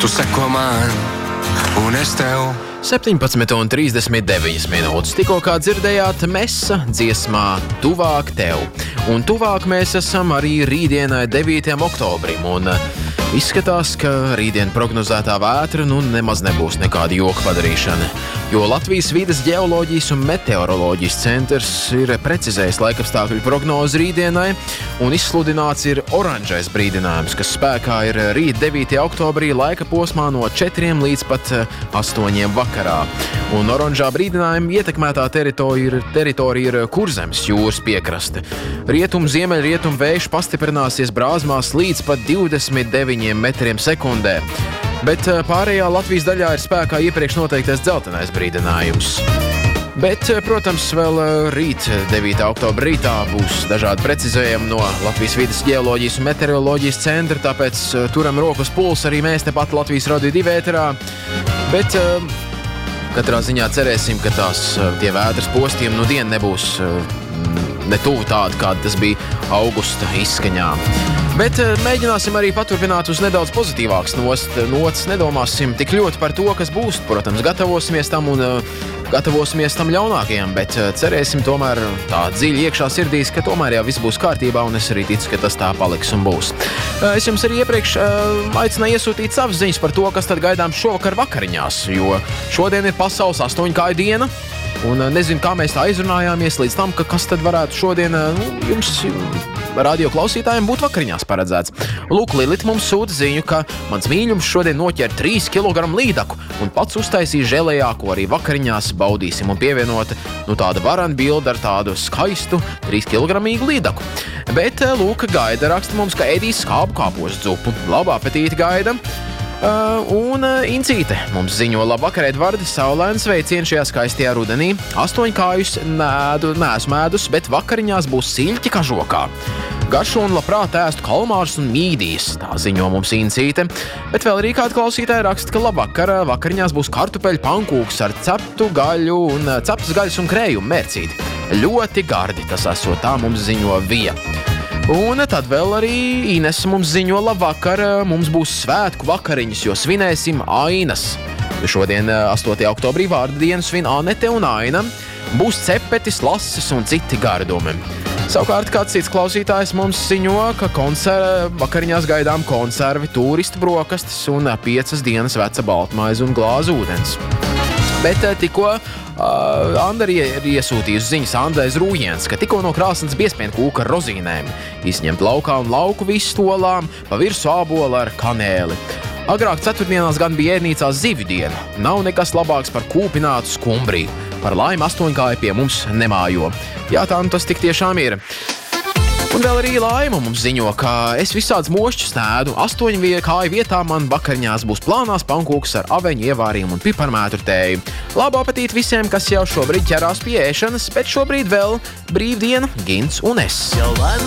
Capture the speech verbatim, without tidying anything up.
Tu seko man, un es tev. septiņpadsmit un trīsdesmit deviņas minūtes. Tikko kā dzirdējāt Mesa dziesmā Tuvāk tev. Un tuvāk mēs esam arī rītdienai devītajam oktobrim. Un izskatās, ka rītdien prognozētā vētra nu nemaz nebūs nekāda joka padarīšana. Jo Latvijas vides ģeoloģijas un meteoroloģijas centrs ir precizējis laikapstākļu prognozi rītdienai un izsludināts ir oranžais brīdinājums, kas spēkā ir rīt devītajā oktobrī laika posmā no četriem līdz pat astoņiem vakarā. Un oranžā brīdinājuma ietekmētā teritorija, teritorija ir Kurzemes jūras piekraste. Rietum, ziemeļrietum vējš pastiprināsies Brāzmās līdz pat divdesmit deviņiem metriem sekundē. Bet pārējā Latvijas daļā ir spēkā iepriekš noteiktais dzeltenais brīdinājums. Bet, protams, vēl rīt, devītā oktobra rītā, būs dažādi precizējumi no Latvijas vides ģeoloģijas un meteoroloģijas centra, tāpēc turam rokas pulsu arī mēs tepat Latvijas Radio divi ēterā. Bet katrā ziņā cerēsim, ka tās tie vētras postījumi nu dien nebūs ne tuvu tādi, kāda tas bija augusta izskaņā. Bet mēģināsim arī paturpināt uz nedaudz pozitīvākas nots. Nedomāsim tik ļoti par to, kas būs. Protams, gatavosimies tam un uh, gatavosimies tam ļaunākajam, bet uh, cerēsim tomēr tā dziļi iekšā sirdīs, ka tomēr jau viss būs kārtībā, un es arī ticu, ka tas tā paliks un būs. Uh, es jums arī iepriekš uh, aicināju iesūtīt savas ziņas par to, kas tad gaidām šovakar vakariņās, jo šodien ir pasaules astoņkāju diena. Un nezinu, kā mēs tā aizrunājāmies līdz tam, ka kas tad varētu šodien nu, jums, radio klausītājiem, būt vakariņās paredzēts. Lūk, Lilita mums sūta ziņu, ka mans mīļums šodien noķer trīs kilogramu līdaku un pats uztaisīja želejā, ko arī vakariņās baudīsim un pievienota nu, tāda varana bilde ar tādu skaistu trīs kilogramīgu līdaku. Bet, lūk, gaida raksta mums, ka ēdīs skābu kāpostu zupu. Labu apetīti gaida. Uh, un uh, Incīte mums ziņo: labvakar, Edvardi, saulains veiciens šajā skaistajā rudenī. Astoņkājus nēdu, neesmu ēdus, bet vakariņās būs siļķi kažokā. Garšo un labprāt ēstu kalmārus un mīdijas, tā ziņo mums Incīte. Bet vēl arī kāda klausītāja raksta, ka labvakar, vakariņās būs kartupeļu pankūks ar ceptu gaļu un uh, ceptas gaļas un krējumu mērcīti. Ļoti gardi tas esot, tā mums ziņo Vija. Un tad vēl arī Ines mums ziņo: labvakar, mums būs svētku vakariņas, jo svinēsim Ainas. Šodien, astotajā oktobrī, vārdu dienu svin Anete un Aina. Būs cepetis, lases un citi gardumi. Savukārt kāds cits klausītājs mums ziņo, ka konser... vakariņās gaidām konservi, turistu brokastis un piecas dienas veca baltmaize un glāze ūdens. Bet tikko uh, Andra ir iesūtījusi ziņas Andrais Rūjiens, ka tikko no krāsnes biespienu kūka ar rozīnēm, izņemt laukā un lauku visu stolām, pa virsu ābola ar kanēli. Agrāk ceturtdienās gan bija ēdnīcā zivju diena. Nav nekas labāks par kūpinātu skumbriju. Par laimi astoņkāji pie mums nemājo. Jā, tā nu tas tik tiešām ir. Un vēl arī Laima mums ziņo, ka es visāds mošķus ēdu. Astoņu kāju vietā man vakariņās būs plānās pankūks ar aveņu ievāriem un piparmētru tēju. Labu apetīti visiem, kas jau šobrīd ķerās pie ēšanas, bet šobrīd vēl brīvdiena, Gints un es.